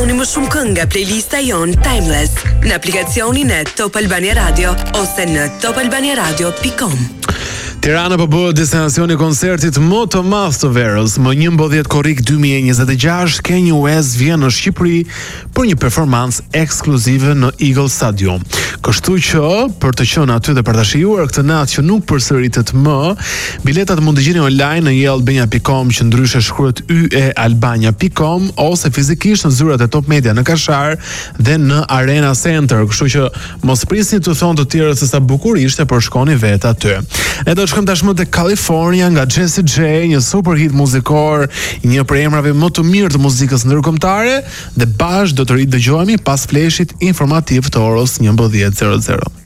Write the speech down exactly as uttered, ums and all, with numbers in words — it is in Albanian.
dëgjoni më shumë këngë nga playlista jon Timeless në aplikacionin e Top Albania Radio ose në top albania radio dot com. Tirana po bëhet destinacioni i koncertit më të madh të verës. Më njëmbëdhjetë korrik dy mijë e njëzet e gjashtë, Kanye West vjen në Shqipëri për një performancë ekskluzive në Eagle Stadium. Kështu që për të qenë aty dhe për ta shijuar këtë natë që nuk përsëritet më, biletat mund të gjeni online në yelbania dot com, që ndryshe shkruhet y e albania dot com, ose fizikisht në zyrat e Top Media në Kashar dhe në Arena Center. Kështu që mos prisni të thonë të tjerët se sa bukur ishte, por shkoni vetë aty. Ne do shkojmë tashmë te California nga Jessie J, një super hit muzikor, një prej emrave më të mirë të muzikës ndërkombëtare, dhe bashkë do të ridëgjohemi pas fleshit informativ të orës njëmbëdhjetë e zero zero.